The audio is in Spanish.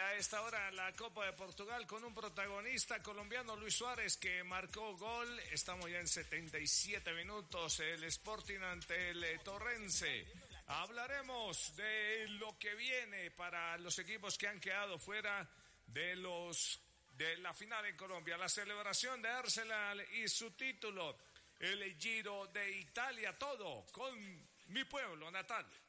a esta hora la Copa de Portugal con un protagonista colombiano, Luis Suárez, que marcó gol. Estamos ya en 77 minutos, el Sporting ante el Torrense. Hablaremos de lo que viene para los equipos que han quedado fuera de la final en Colombia, la celebración de Arsenal y su título, el Giro de Italia, todo con mi pueblo natal.